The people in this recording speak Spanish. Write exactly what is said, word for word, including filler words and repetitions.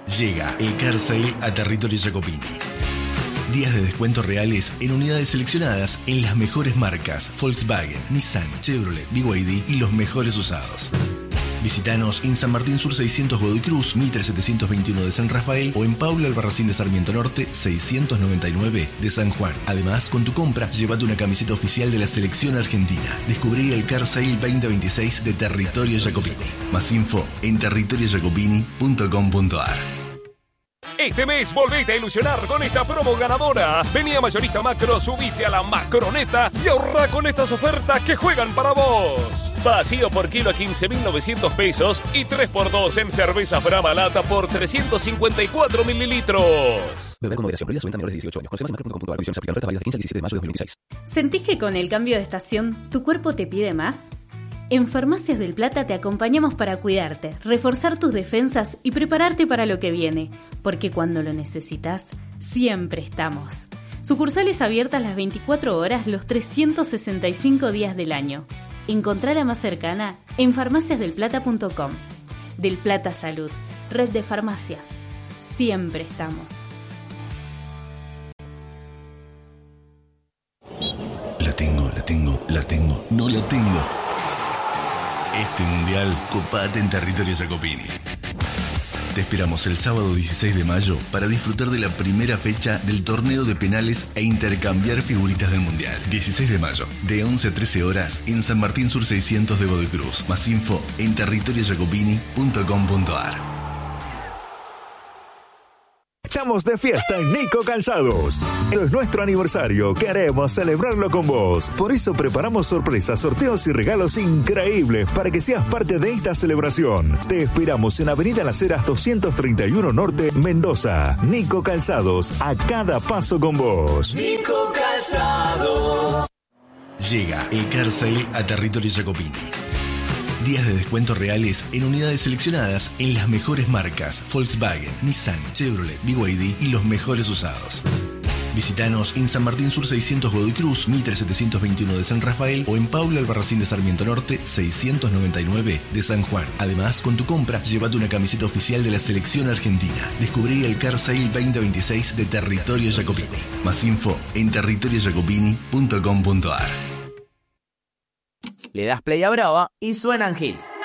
Llega el Car Sale a Territorio Jacopini. Días de descuento reales en unidades seleccionadas en las mejores marcas Volkswagen, Nissan, Chevrolet, B Y D y los mejores usados. Visítanos en San Martín Sur seiscientos Godoy Cruz, Mitre setecientos veintiuno de San Rafael o en Paula Albarracín de Sarmiento Norte seiscientos noventa y nueve de San Juan. Además, con tu compra, llévate una camiseta oficial de la selección argentina. Descubrí el Car Sale veinte veintiséis de Territorio Jacopini. Más info en territorio jacopini punto com punto a r. Este mes volvete a ilusionar con esta promo ganadora. Vení a Mayorista Macro, subite a la Macroneta y ahorra con estas ofertas que juegan para vos. Vacío por kilo a quince mil novecientos pesos y tres por dos en cerveza Brahma Lata por trescientos cincuenta y cuatro mililitros. Beber con moderación. Prohibida su venta a menores de dieciocho años. Conoce más en macro punto com punto a r. Condiciones aplican. Oferta válida del quince al diecisiete de mayo de dos mil veintiséis. ¿Sentís que con el cambio de estación tu cuerpo te pide más? En Farmacias del Plata te acompañamos para cuidarte, reforzar tus defensas y prepararte para lo que viene, porque cuando lo necesitas, siempre estamos. Sucursales abiertas las veinticuatro horas, los trescientos sesenta y cinco días del año. Encontrá la más cercana en farmacias del plata punto com. Del Plata Salud, red de farmacias. Siempre estamos. La tengo, la tengo, la tengo, no la tengo. Este mundial, copate en Territorio Jacopini. Te esperamos el sábado dieciséis de mayo para disfrutar de la primera fecha del torneo de penales e intercambiar figuritas del mundial. dieciséis de mayo, de once a trece horas, en San Martín Sur seiscientos de Godoy Cruz. Más info en territorio jacopini punto com punto a r. Estamos de fiesta en Nico Calzados. Es nuestro aniversario, queremos celebrarlo con vos. Por eso preparamos sorpresas, sorteos y regalos increíbles para que seas parte de esta celebración. Te esperamos en Avenida Las Heras doscientos treinta y uno Norte, Mendoza. Nico Calzados, a cada paso con vos. Nico Calzados. Llega el Car Sale a Territorio Jacopini. Días de descuento reales en unidades seleccionadas en las mejores marcas Volkswagen, Nissan, Chevrolet, B Y D y los mejores usados. Visítanos en San Martín Sur seiscientos Godoy Cruz, Mitre setecientos veintiuno de San Rafael o en Paula Albarracín de Sarmiento Norte seiscientos noventa y nueve de San Juan. Además, con tu compra, llévate una camiseta oficial de la selección argentina. Descubrí el Car Sale veinte veintiséis de Territorio Jacopini. Más info en territorio jacopini punto com punto a r. Le das play a Brava y suenan hits.